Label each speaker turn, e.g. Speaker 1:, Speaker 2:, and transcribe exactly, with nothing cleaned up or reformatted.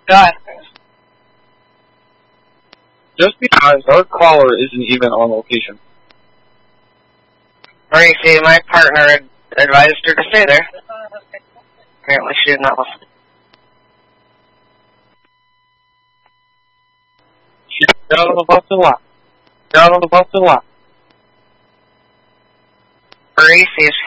Speaker 1: God.
Speaker 2: Just because our caller isn't even on location.
Speaker 1: Maurice, my partner advised her to stay there. Apparently she did not listen.
Speaker 2: Get out of the bus and walk. Get out of the bus and walk.
Speaker 1: Maurice,